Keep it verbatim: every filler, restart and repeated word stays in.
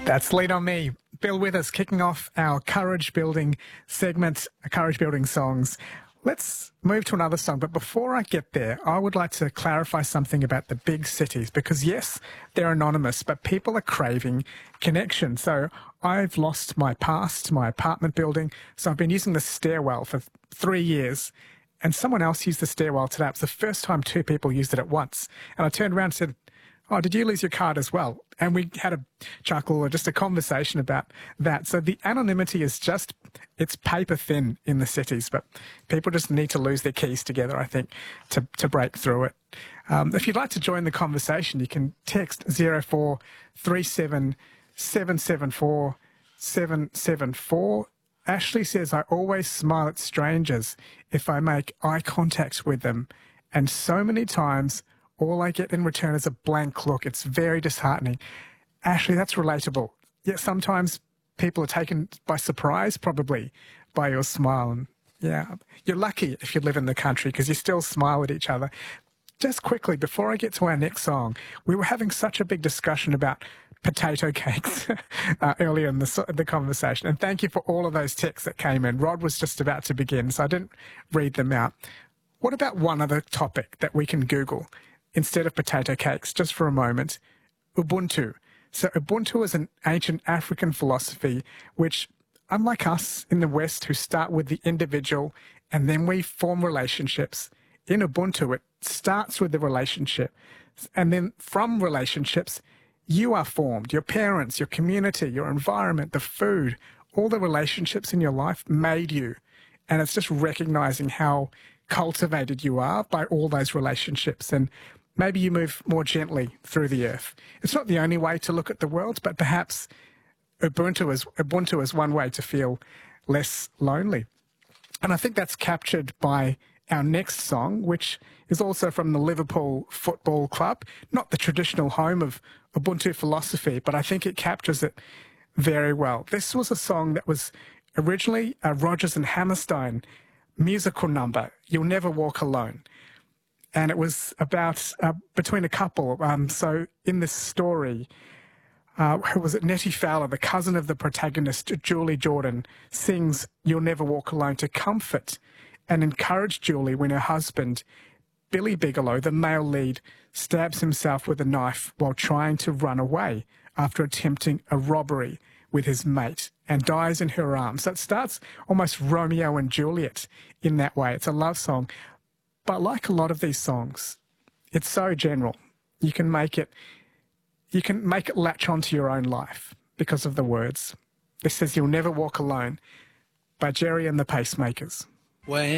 That's Lean On Me. Bill Withers kicking off our courage building segment, courage building songs. Let's move to another song, but before I get there, I would like to clarify something about the big cities, because yes, they're anonymous, but people are craving connection. So I've lost my past, my apartment building, so I've been using the stairwell for three years, and someone else used the stairwell today. It was the first time two people used it at once, and I turned around and said, "Oh, did you lose your card as well?" And we had a chuckle or just a conversation about that. So the anonymity is just, it's paper thin in the cities, but people just need to lose their keys together, I think, to, to break through it. Um, if you'd like to join the conversation, you can text zero four three seven seven seven four seven seven four. Ashley says, "I always smile at strangers if I make eye contact with them. And so many times, all I get in return is a blank look. It's very disheartening." Ashley, that's relatable. Yeah, sometimes people are taken by surprise, probably, by your smile. And yeah, you're lucky if you live in the country because you still smile at each other. Just quickly, before I get to our next song, we were having such a big discussion about potato cakes uh, earlier in the, the conversation. And thank you for all of those texts that came in. Rod was just about to begin, so I didn't read them out. What about one other topic that we can Google instead of potato cakes, just for a moment? Ubuntu. So Ubuntu is an ancient African philosophy which, unlike us in the West who start with the individual and then we form relationships, in Ubuntu it starts with the relationship, and then from relationships you are formed. Your parents, your community, your environment, the food, all the relationships in your life made you. And it's just recognizing how cultivated you are by all those relationships, and maybe you move more gently through the earth. It's not the only way to look at the world, but perhaps Ubuntu is, Ubuntu is one way to feel less lonely. And I think that's captured by our next song, which is also from the Liverpool Football Club, not the traditional home of Ubuntu philosophy, but I think it captures it very well. This was a song that was originally a Rodgers and Hammerstein musical number, "You'll Never Walk Alone." And it was about uh, between a couple. Um, so in this story, uh, who was it? Nettie Fowler, the cousin of the protagonist, Julie Jordan, sings "You'll Never Walk Alone" to comfort and encourage Julie when her husband, Billy Bigelow, the male lead, stabs himself with a knife while trying to run away after attempting a robbery with his mate, and dies in her arms. So it starts almost Romeo and Juliet in that way. It's a love song. But like a lot of these songs, it's so general. You can make it, you can make it latch onto your own life because of the words. This says "You'll Never Walk Alone" by Jerry and the Pacemakers. When